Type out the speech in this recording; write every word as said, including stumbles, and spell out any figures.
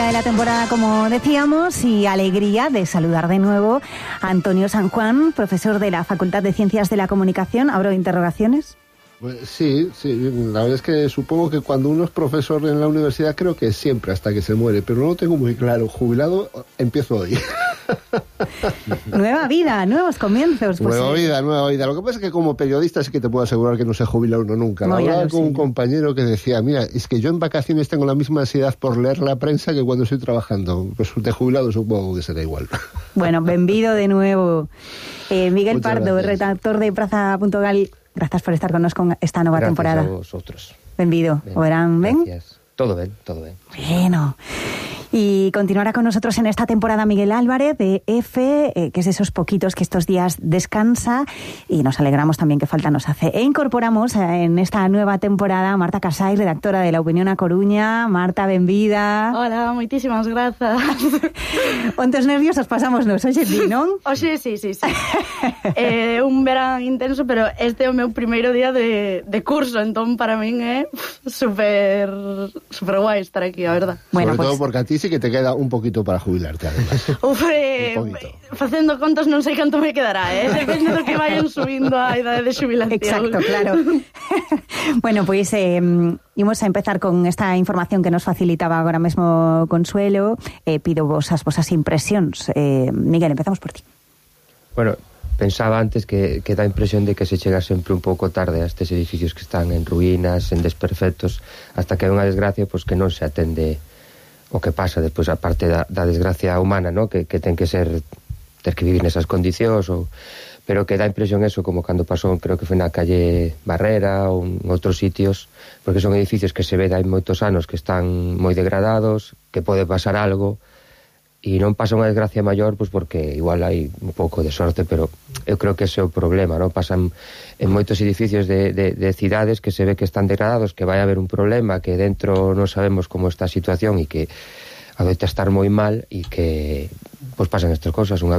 día de la temporada, como decíamos, y alegría de saludar de nuevo a Antonio San Juan, profesor de la Facultad de Ciencias de la Comunicación. ¿Abro interrogaciones? Pues sí, sí, la verdad es que supongo que cuando uno es profesor en la universidad, creo que siempre hasta que se muere, pero no lo tengo muy claro. Jubilado, empiezo hoy. Nueva vida, nuevos comienzos. Pues nueva sí. vida, nueva vida. Lo que pasa es que como periodista sí que te puedo asegurar que no se jubila uno nunca. No, Hablaba lo con sé. un compañero que decía, mira, es que yo en vacaciones tengo la misma ansiedad por leer la prensa que cuando estoy trabajando. Pues de jubilado supongo que será igual. Bueno, benvido de nuevo. Eh, Miguel Muchas Pardo, gracias. redactor de Praza punto gal. Gracias por estar con nos con esta nova Gracias temporada. Gracias a vosotros. Benvido. Ben, O verán, ben? Gracias. Todo ben, todo ben. Bueno. Y continuará con nosotros en esta temporada Miguel Álvarez de EFE, eh, que es de esos poquitos que estos días descansa, y nos alegramos también que falta nos hace. E incorporamos eh, en esta nueva temporada a Marta Casai, redactora de La Opinión a Coruña. Marta, benvida. Hola, moitísimas grazas. Ontes nervios os pasamos nos, oxe ti, non? Oxe, sí, sí, sí. É eh, un verán intenso, pero este é o meu primeiro día de, de curso, entón para min é super, super guai estar aquí, a verdad. Bueno, Sobre pues... todo porque a ti sí que te queda un poquito para jubilarte, además. Uf, eh, facendo contas non sei canto me quedará, eh? Depende do que vayan subindo a idade de xubilación. Exacto, claro. Bueno, pois pues, eh, imos a empezar con esta información que nos facilitaba agora mesmo Consuelo. Eh, pido vos as vosas impresións. Eh, Miguel, empezamos por ti. Bueno, pensaba antes que, que dá impresión de que se chega sempre un pouco tarde a estes edificios que están en ruínas, en desperfectos, hasta que hai unha desgracia, pois que non se atende o que pasa despois, a parte da, da desgracia humana, ¿no? que, que ten que ser ter que vivir nesas condicións, ou, pero que dá impresión eso, como cando pasou, creo que foi na calle Barrera ou en outros sitios, porque son edificios que se ve hai moitos anos que están moi degradados, que pode pasar algo, e non pasa unha desgracia maior, pois porque igual hai un pouco de sorte, pero eu creo que ese é o problema, ¿no? Pasan en moitos edificios de, de, de cidades que se ve que están degradados, que vai haber un problema, que dentro non sabemos como está a situación e que adoita estar moi mal, e que pois pasan estas cousas. Unha